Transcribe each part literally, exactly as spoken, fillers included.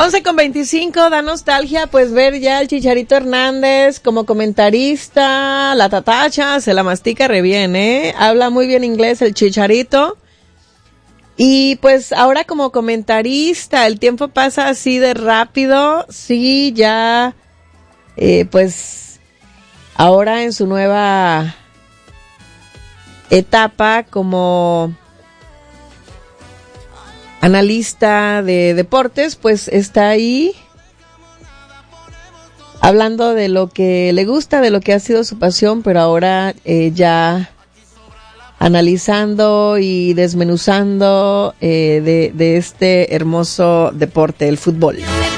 once con veinticinco, da nostalgia pues ver ya al Chicharito Hernández como comentarista. La tatacha se la mastica re bien, ¿eh? Habla muy bien inglés el Chicharito. Y pues ahora como comentarista, el tiempo pasa así de rápido. Sí, ya eh, pues ahora en su nueva etapa como analista de deportes, pues está ahí hablando de lo que le gusta, de lo que ha sido su pasión, pero ahora eh, ya analizando y desmenuzando eh, de, de este hermoso deporte, el fútbol.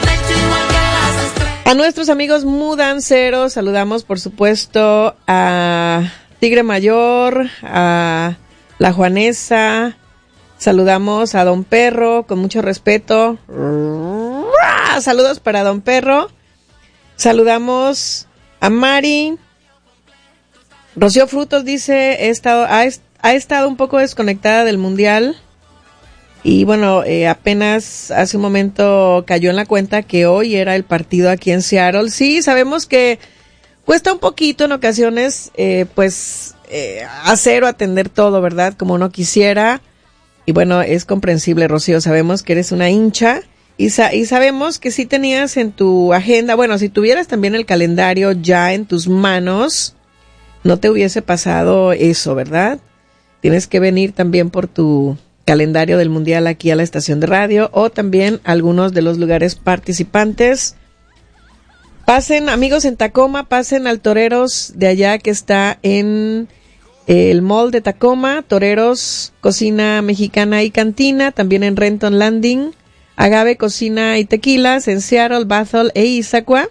A nuestros amigos mudanceros saludamos por supuesto a Tigre Mayor, a La Juanesa. Saludamos a Don Perro con mucho respeto. Saludos para Don Perro. Saludamos a Mari. Rocío Frutos dice, he estado, ha, ha estado un poco desconectada del Mundial. Y bueno, eh, apenas hace un momento cayó en la cuenta que hoy era el partido aquí en Seattle. Sí, sabemos que cuesta un poquito en ocasiones, eh, pues, eh, hacer o atender todo, ¿verdad? Como uno quisiera. Y bueno, es comprensible, Rocío, sabemos que eres una hincha y, sa- y sabemos que sí tenías en tu agenda, bueno, si tuvieras también el calendario ya en tus manos, no te hubiese pasado eso, ¿verdad? Tienes que venir también por tu calendario del Mundial aquí a la estación de radio o también a algunos de los lugares participantes. Pasen, amigos en Tacoma, pasen al Toreros de allá que está en el mall de Tacoma, Toreros, Cocina Mexicana y Cantina, también en Renton Landing, Agave Cocina y Tequilas, en Seattle, Bethel e Issaquah,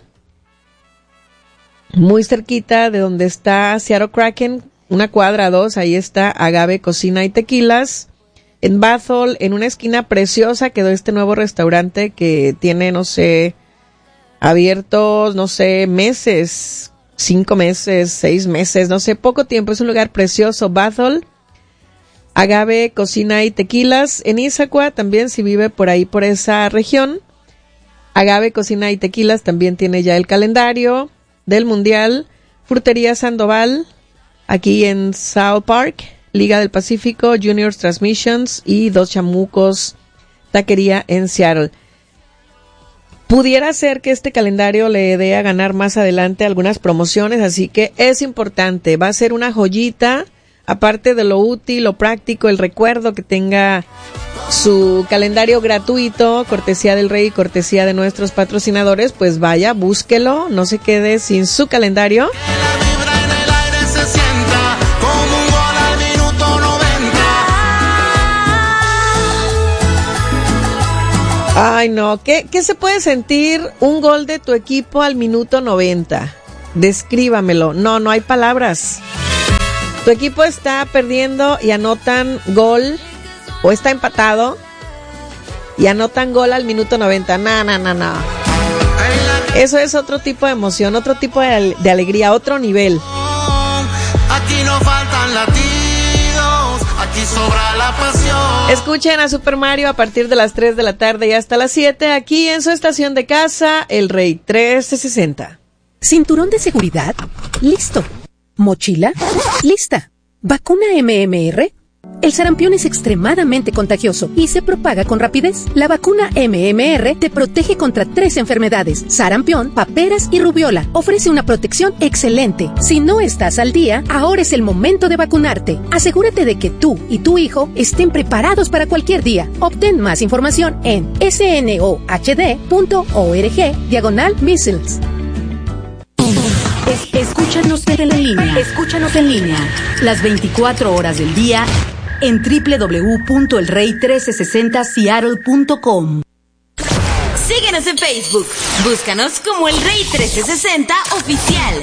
muy cerquita de donde está Seattle Kraken, una cuadra dos, ahí está Agave Cocina y Tequilas, en Bethel, en una esquina preciosa quedó este nuevo restaurante que tiene, no sé, abiertos, no sé, meses, cinco meses, seis meses, no sé, poco tiempo. Es un lugar precioso, Bethel. Agave Cocina y Tequilas en Issaquah, también si vive por ahí, por esa región. Agave Cocina y Tequilas también tiene ya el calendario del Mundial. Frutería Sandoval, aquí en South Park. Liga del Pacífico, Juniors Transmissions y Dos Chamucos, Taquería en Seattle. Pudiera ser que este calendario le dé a ganar más adelante algunas promociones, así que es importante, va a ser una joyita, aparte de lo útil, lo práctico, el recuerdo que tenga su calendario gratuito, cortesía del Rey y cortesía de nuestros patrocinadores, pues vaya, búsquelo, no se quede sin su calendario. Ay, no, ¿qué, ¿qué se puede sentir un gol de tu equipo al minuto noventa? Descríbamelo. No, no hay palabras. Tu equipo está perdiendo y anotan gol, o está empatado y anotan gol al minuto noventa. No, no, no, no. Eso es otro tipo de emoción, otro tipo de, de alegría, otro nivel. Aquí no faltan latidos, aquí sobra la pasión. Escuchen a Super Mario a partir de las tres de la tarde y hasta las siete aquí en su estación de casa, El Rey trescientos sesenta. ¿Cinturón de seguridad? Listo. ¿Mochila? Lista. ¿Vacuna M M R? El sarampión es extremadamente contagioso y se propaga con rapidez. La vacuna M M R te protege contra tres enfermedades: sarampión, paperas y rubiola. Ofrece una protección excelente. Si no estás al día, ahora es el momento de vacunarte. Asegúrate de que tú y tu hijo estén preparados para cualquier día. Obtén más información en snohd.org diagonal measles. Es, escúchanos en línea. Escúchanos en línea. Las veinticuatro horas del día en doble u doble u doble u punto el rey trece sesenta seattle punto com. Síguenos en Facebook. Búscanos como El Rey trece sesenta Oficial.